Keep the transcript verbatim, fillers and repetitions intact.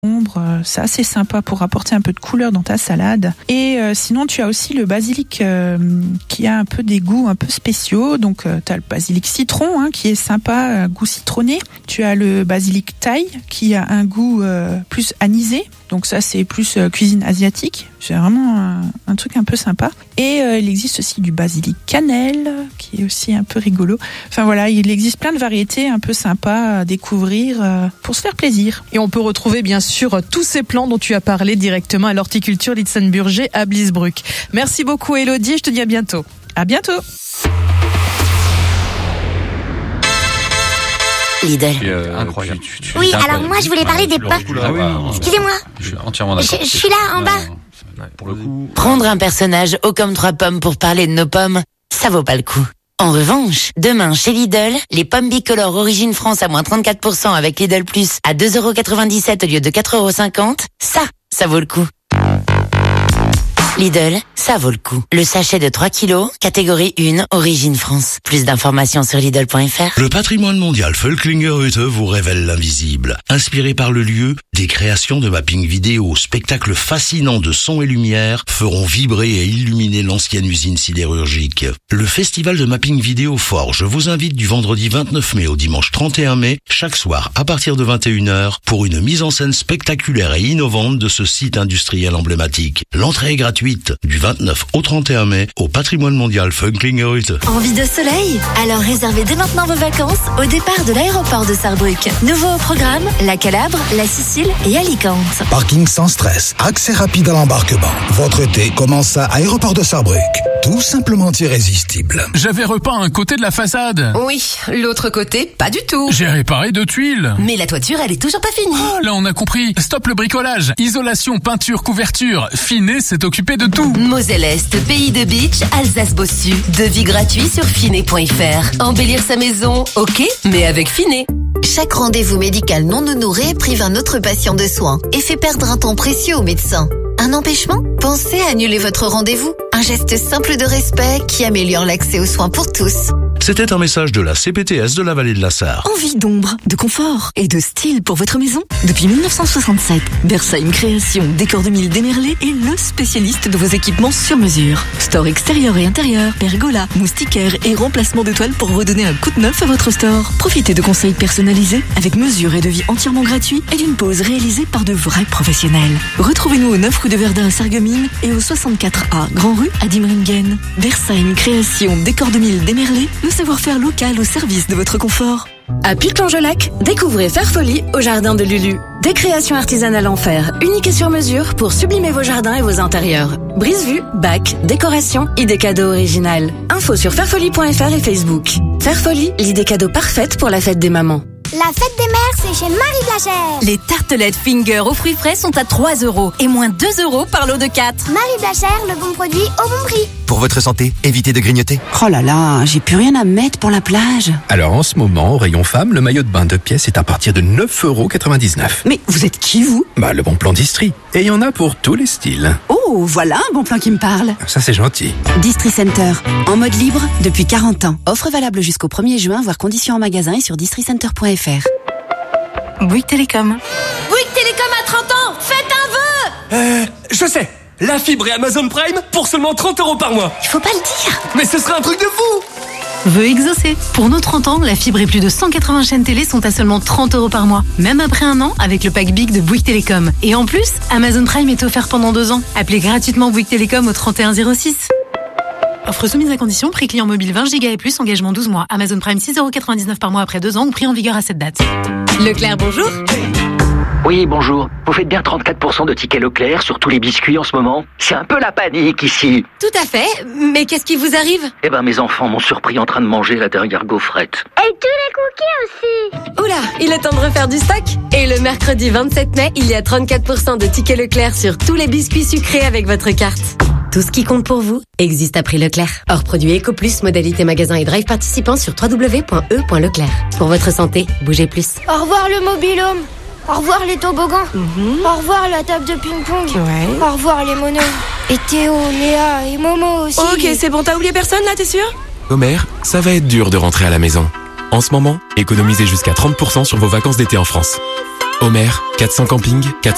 ombre, euh, c'est assez sympa pour apporter un peu de couleur dans ta salade. Et euh, sinon, tu as aussi le basilic euh, qui a un peu des goûts un peu spéciaux. Donc, euh, tu as le basilic citron hein, qui est sympa, euh, goût citronné. Tu as le basilic thaï qui a un goût euh, plus anisé. Donc ça, c'est plus euh, cuisine asiatique. C'est vraiment un, un truc un peu sympa. Et euh, il existe aussi du basilic cannelle, qui est aussi un peu rigolo. Enfin voilà, il existe plein de variétés un peu sympas à découvrir euh, pour se faire plaisir. Et on peut retrouver bien sûr tous ces plants dont tu as parlé directement à l'horticulture Litzenburger à Bliesbruck. Merci beaucoup Elodie, je te dis à bientôt. À bientôt. Lidl. Euh, incroyable. Tu, tu, oui, alors incroyable. Moi je voulais parler des pommes. Ah oui, excusez-moi. Je suis entièrement d'accord. Je, je suis là en bas. Ouais, pour le coup. Prendre un personnage haut comme trois pommes pour parler de nos pommes, ça vaut pas le coup. En revanche, demain chez Lidl, les pommes bicolores Origine France à moins trente-quatre pour cent avec Lidl Plus à deux euros quatre-vingt-dix-sept au lieu de quatre euros cinquante, ça, ça vaut le coup. Lidl, ça vaut le coup. Le sachet de trois kilos, catégorie un, Origine France. Plus d'informations sur Lidl point F R. Le patrimoine mondial Völklingerhütte vous révèle l'invisible. Inspiré par le lieu, des créations de mapping vidéo, spectacles fascinants de son et lumière feront vibrer et illuminer l'ancienne usine sidérurgique. Le festival de mapping vidéo Forge vous invite du vendredi vingt-neuf mai au dimanche trente et un mai, chaque soir à partir de vingt et une heures, pour une mise en scène spectaculaire et innovante de ce site industriel emblématique. L'entrée est gratuite. Du vingt-neuf au trente et un mai au patrimoine mondial Völklingerhütte. Envie de soleil? Alors réservez dès maintenant vos vacances au départ de l'aéroport de Sarrebruck. Nouveau au programme, la Calabre, la Sicile et Alicante. Parking sans stress, accès rapide à l'embarquement. Votre été commence à Aéroport de Sarrebruck. Tout simplement irrésistible. J'avais repeint un côté de la façade. Oui, l'autre côté, pas du tout. J'ai réparé deux tuiles. Mais la toiture, elle est toujours pas finie. Oh, là on a compris. Stop le bricolage. Isolation, peinture, couverture. Finet s'est occupé de tout. Moselle Est, pays de beach, Alsace-Bossu. Devis gratuit sur finet point F R. Embellir sa maison, ok, mais avec Finet. Chaque rendez-vous médical non honoré prive un autre patient de soins et fait perdre un temps précieux au médecin. Un empêchement? Pensez à annuler votre rendez-vous. Un geste simple de respect qui améliore l'accès aux soins pour tous. C'était un message de la C P T S de la vallée de la Sarre. Envie d'ombre, de confort et de style pour votre maison? Depuis mille neuf cent soixante-sept, Bersheim Création Décor deux mille Desmerlés est le spécialiste de vos équipements sur mesure. Store extérieur et intérieur, pergola, moustiquaire et remplacement de toiles pour redonner un coup de neuf à votre store. Profitez de conseils personnalisés avec mesure et devis entièrement gratuits et d'une pose réalisée par de vrais professionnels. Retrouvez-nous au neuf rue de Verdun à Sarreguemines et au soixante-quatre A Grand Rue à Dimringen. Bersheim Création Décor deux mille Desmerlés, le savoir-faire local au service de votre confort. À Puy-Clanjelac, découvrez Faire Folie au jardin de Lulu. Des créations artisanales en fer, uniques et sur mesure pour sublimer vos jardins et vos intérieurs. Brise-vue, bac, décoration, idées cadeaux originales. Info sur fairfolie point F R et Facebook. Faire Folie, l'idée cadeau parfaite pour la fête des mamans. La fête des mères, c'est chez Marie Blachère. Les tartelettes Finger aux fruits frais sont à trois euros et moins deux euros par lot de quatre. Marie Blachère, le bon produit au bon prix. Pour votre santé, évitez de grignoter. Oh là là, j'ai plus rien à mettre pour la plage. Alors en ce moment, au rayon femme, le maillot de bain de pièces est à partir de neuf euros quatre-vingt-dix-neuf. Mais vous êtes qui, vous? Bah, le bon plan d'Istrie. Et il y en a pour tous les styles. Oh, voilà un bon plan qui me parle. Ça, c'est gentil. Distri Center, en mode libre depuis quarante ans. Offre valable jusqu'au premier juin, voire conditions en magasin et sur districenter point F R. Bouygues Télécom. Bouygues Télécom à trente ans, faites un vœu. Euh, je sais. La fibre et Amazon Prime pour seulement trente euros par mois. Il faut pas le dire. Mais ce serait un truc de fou. Vœu exaucé. Pour nos trente ans, la fibre et plus de cent quatre-vingts chaînes télé sont à seulement trente euros par mois. Même après un an, avec le pack Big de Bouygues Télécom. Et en plus, Amazon Prime est offert pendant deux ans. Appelez gratuitement Bouygues Télécom au trente et un zéro six. Offre soumise à condition, prix client mobile vingt gigas et plus, engagement douze mois. Amazon Prime six euros quatre-vingt-dix-neuf par mois après deux ans ou prix en vigueur à cette date. Leclerc, bonjour. Oui, bonjour. Vous faites bien trente-quatre pour cent de tickets Leclerc sur tous les biscuits en ce moment? C'est un peu la panique ici. Tout à fait. Mais qu'est-ce qui vous arrive? Eh ben, mes enfants m'ont surpris en train de manger la dernière gaufrette. Et tous les cookies aussi. Oula, il est temps de refaire du stock. Et le mercredi vingt-sept mai, il y a trente-quatre pour cent de tickets Leclerc sur tous les biscuits sucrés avec votre carte. Tout ce qui compte pour vous existe à prix Leclerc. Hors produit Eco Plus, modalité magasin et drive participant sur w w w point e point leclerc. Pour votre santé, bougez plus. Au revoir le mobil-home. Au revoir les toboggans. Mm-hmm. Au revoir la table de ping-pong. Ouais. Au revoir les monos. Et Théo, Léa et Momo aussi. Ok, c'est bon, t'as oublié personne là, t'es sûr? Homer, ça va être dur de rentrer à la maison. En ce moment, économisez jusqu'à trente pour cent sur vos vacances d'été en France. Homer, quatre cents campings, quatre cents